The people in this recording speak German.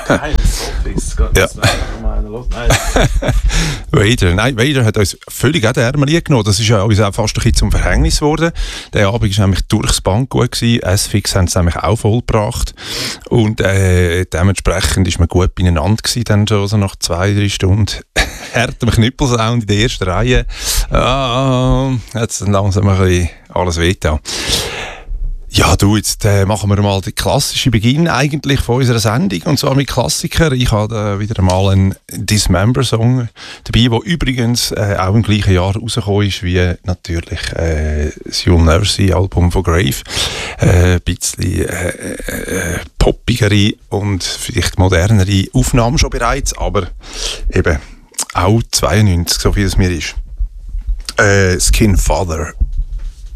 Nein, Sofis. Ja. Nein. Vader hat uns völlig an den Ärmel genommen. Das ist ja uns auch fast ein bisschen zum Verhängnis geworden. Der Abend war nämlich durchs Band gut gewesen. S-Fix haben es nämlich auch vollgebracht. Und dementsprechend war man gut beieinander gewesen, dann schon so nach 2-3 Stunden. Härtem Knüppelsound in der ersten Reihe. Hat es dann langsam ein bisschen alles wehgetan. Ja, jetzt machen wir mal den klassischen Beginn eigentlich von unserer Sendung, und zwar mit Klassikern. Ich habe wieder mal einen Dismember-Song dabei, der übrigens auch im gleichen Jahr rausgekommen ist wie natürlich das You'll Never See Album von Grave. Ein bisschen poppigere und vielleicht modernere Aufnahmen schon bereits, aber eben auch 92, so viel es mir ist. Skin Father.